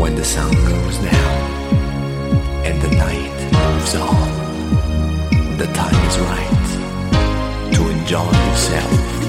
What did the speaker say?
When the sun goes down and the night moves on, the time is right to enjoy yourself.